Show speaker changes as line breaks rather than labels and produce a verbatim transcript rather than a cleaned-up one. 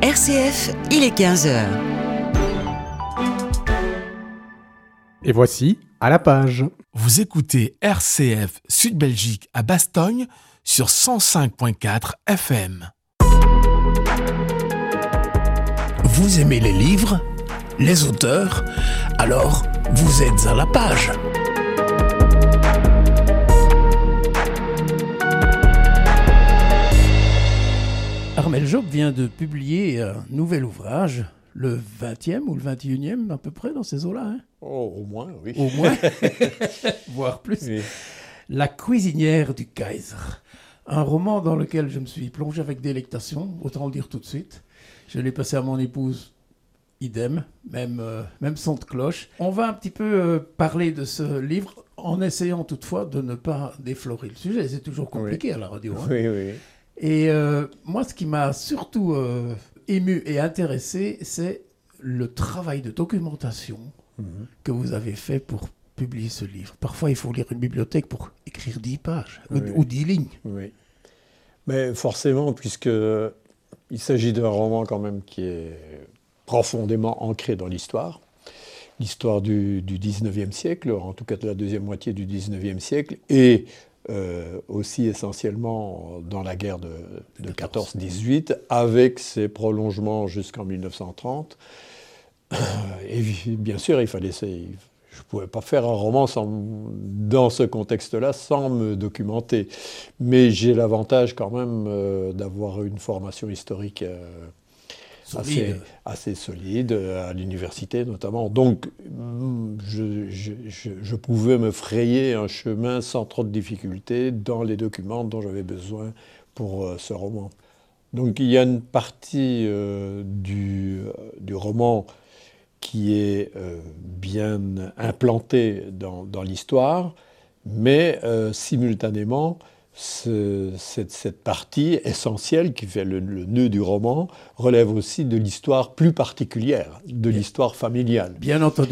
R C F, il est quinze heures.
Et voici À la page.
Vous écoutez R C F Sud-Belgique à Bastogne sur cent cinq virgule quatre F M. Vous aimez les livres, les auteurs? Alors, vous êtes à la page.
Armel Job vient de publier un nouvel ouvrage, le vingtième ou le vingt et unième à peu près dans ces eaux-là. Hein
oh, au moins, oui.
Au moins, voire plus. Oui. La cuisinière du Kaiser. Un roman dans lequel je me suis plongé avec délectation, autant le dire tout de suite. Je l'ai passé à mon épouse, idem, même, euh, même son de cloche. On va un petit peu euh, parler de ce livre en essayant toutefois de ne pas déflorer le sujet. C'est toujours compliqué oui. à la radio. Hein.
Oui, oui.
Et euh, moi, ce qui m'a surtout euh, ému et intéressé, c'est le travail de documentation mmh. que vous avez fait pour publier ce livre. Parfois, il faut lire une bibliothèque pour écrire dix pages oui. ou, ou dix lignes.
Oui, mais forcément, puisqu'il s'agit d'un roman quand même qui est profondément ancré dans l'histoire, l'histoire du, du dix-neuvième siècle, en tout cas de la deuxième moitié du dix-neuvième siècle, et Euh, aussi essentiellement dans la guerre de, de quatorze dix-huit, avec ses prolongements jusqu'en mille neuf cent trente. Et bien sûr, il fallait, je ne pouvais pas faire un roman sans, dans ce contexte-là sans me documenter. Mais j'ai l'avantage quand même euh, d'avoir une formation historique euh, Assez, assez solide, à l'université notamment. Donc, je, je, je, je pouvais me frayer un chemin sans trop de difficultés dans les documents dont j'avais besoin pour euh, ce roman. Donc, il y a une partie euh, du, du roman qui est euh, bien implantée dans, dans l'histoire, mais euh, simultanément, Ce, cette, cette partie essentielle qui fait le, le nœud du roman relève aussi de l'histoire plus particulière, de l'histoire familiale.
Bien entendu.